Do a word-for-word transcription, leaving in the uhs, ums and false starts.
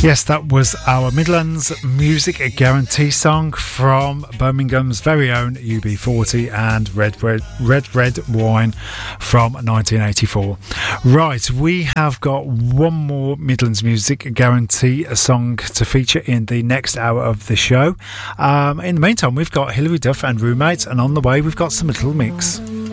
Yes, that was our Midlands Music Guarantee song from Birmingham's very own U B forty and Red Red Red Red Wine from nineteen eighty-four. Right, we have got one more Midlands Music Guarantee song to feature in the next hour of the show. Um, in the meantime, we've got Hilary Duff and Roommates, and on the way we've got some Little Mix.